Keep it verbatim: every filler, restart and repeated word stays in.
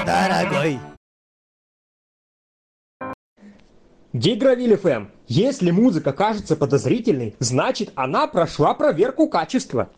дорогой. Гигровиль эф эм. Если музыка кажется подозрительной, значит она прошла проверку качества.